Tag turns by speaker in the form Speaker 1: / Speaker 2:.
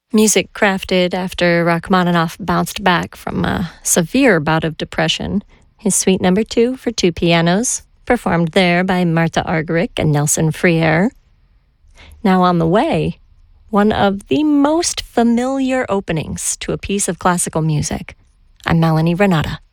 Speaker 1: Music crafted after Rachmaninoff bounced back from a severe bout of depression. His Suite No. 2 for two pianos, performed there by Martha Argerich and Nelson Friere. Now on the way, one of the most familiar openings to a piece of classical music. I'm Melanie Renata.